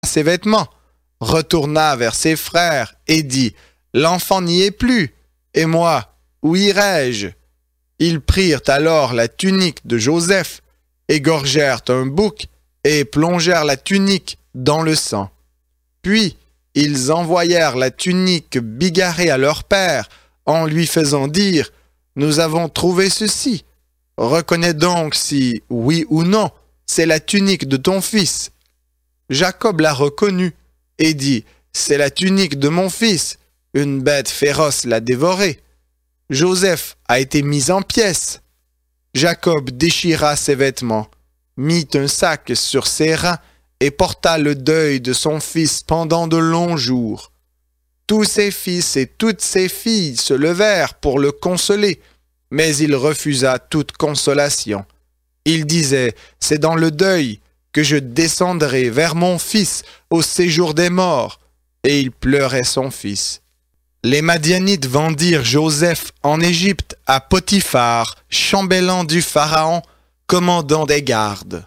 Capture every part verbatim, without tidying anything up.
ses vêtements, retourna vers ses frères et dit « L'enfant n'y est plus, et moi, où irai-je » Ils prirent alors la tunique de Joseph, égorgèrent un bouc et plongèrent la tunique dans le sang. Puis, ils envoyèrent la tunique bigarrée à leur père en lui faisant dire « Nous avons trouvé ceci. Reconnais donc si, oui ou non, c'est la tunique de ton fils. » Jacob la reconnut et dit « C'est la tunique de mon fils. Une bête féroce l'a dévorée. » Joseph a été mis en pièces. Jacob déchira ses vêtements, mit un sac sur ses reins et porta le deuil de son fils pendant de longs jours. Tous ses fils et toutes ses filles se levèrent pour le consoler, mais il refusa toute consolation. Il disait « C'est dans le deuil que je descendrai vers mon fils au séjour des morts. » Et il pleurait son fils. Les Madianites vendirent Joseph en Égypte à Potiphar, chambellan du Pharaon, commandant des gardes.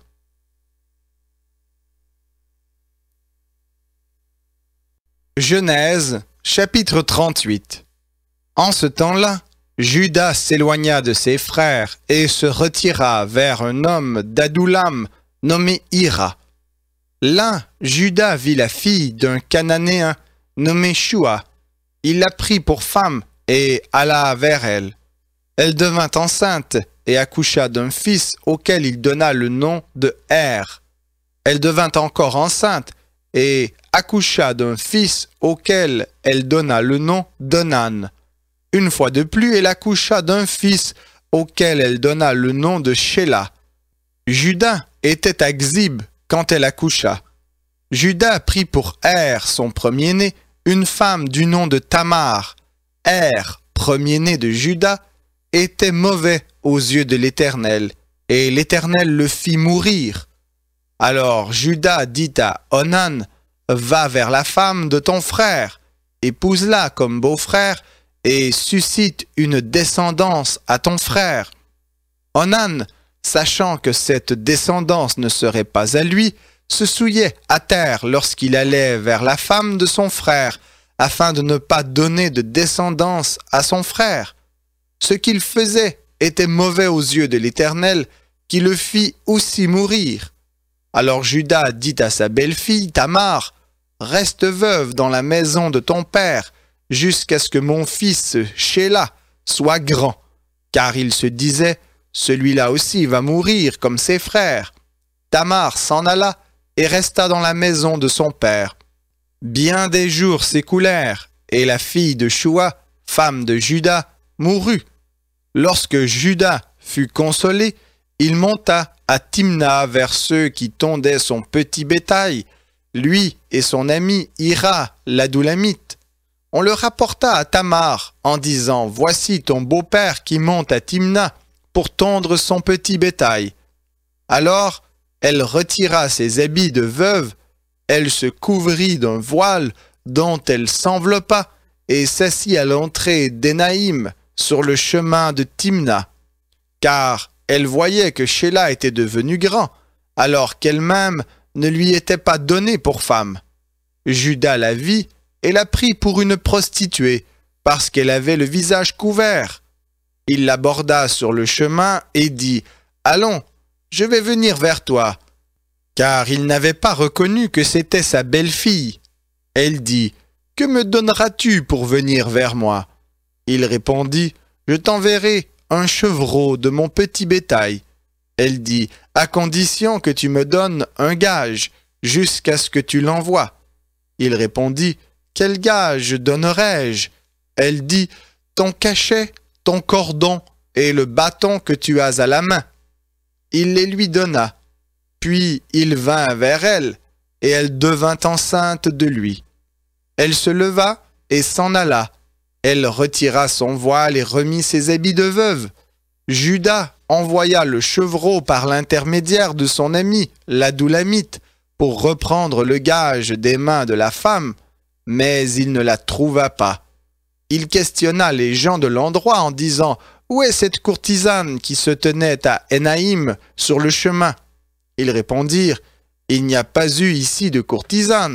Genèse, chapitre trente-huit. En ce temps-là, Juda s'éloigna de ses frères et se retira vers un homme d'Adoulam nommé Hira. Là, Juda vit la fille d'un Cananéen nommé Shua. Il la prit pour femme et alla vers elle. Elle devint enceinte et accoucha d'un fils auquel il donna le nom de Er. Elle devint encore enceinte et accoucha d'un fils auquel elle donna le nom d'Onan. Une fois de plus, elle accoucha d'un fils auquel elle donna le nom de Shéla. Juda était à Xib quand elle accoucha. Juda prit pour Er, son premier-né, une femme du nom de Tamar. Er, premier-né de Juda, était mauvais aux yeux de l'Éternel, et l'Éternel le fit mourir. Alors Juda dit à Onan, « Va vers la femme de ton frère, épouse-la comme beau-frère, et suscite une descendance à ton frère. » Onan, sachant que cette descendance ne serait pas à lui, se souillait à terre lorsqu'il allait vers la femme de son frère, afin de ne pas donner de descendance à son frère. Ce qu'il faisait était mauvais aux yeux de l'Éternel, qui le fit aussi mourir. Alors Juda dit à sa belle-fille Tamar, « Reste veuve dans la maison de ton père, jusqu'à ce que mon fils Shéla soit grand. » Car il se disait, « Celui-là aussi va mourir comme ses frères. » Tamar s'en alla et resta dans la maison de son père. Bien des jours s'écoulèrent, et la fille de Shua, femme de Juda, mourut. Lorsque Juda fut consolé, il monta à Timna vers ceux qui tondaient son petit bétail, lui et son ami Hira, l'Adoulamite. On le rapporta à Tamar en disant « Voici ton beau-père qui monte à Timna pour tondre son petit bétail. » Alors, elle retira ses habits de veuve, elle se couvrit d'un voile dont elle s'enveloppa et s'assit à l'entrée d'Énaïm sur le chemin de Timna, car elle voyait que Shéla était devenu grand, alors qu'elle-même ne lui était pas donnée pour femme. Juda la vit et la prit pour une prostituée, parce qu'elle avait le visage couvert. Il l'aborda sur le chemin et dit « Allons, je vais venir vers toi. » Car il n'avait pas reconnu que c'était sa belle-fille. Elle dit « Que me donneras-tu pour venir vers moi ?» Il répondit « Je t'enverrai un chevreau de mon petit bétail. » Elle dit « À condition que tu me donnes un gage, jusqu'à ce que tu l'envoies. » Il répondit « Quel gage donnerai-je » Elle dit « Ton cachet, ton cordon et le bâton que tu as à la main. » Il les lui donna. Puis il vint vers elle, et elle devint enceinte de lui. Elle se leva et s'en alla. Elle retira son voile et remit ses habits de veuve. Juda envoya le chevreau par l'intermédiaire de son ami, l'Adoulamite, pour reprendre le gage des mains de la femme, mais il ne la trouva pas. Il questionna les gens de l'endroit en disant « Où est cette courtisane qui se tenait à Énaïm sur le chemin ?» Ils répondirent Il n'y a pas eu ici de courtisane.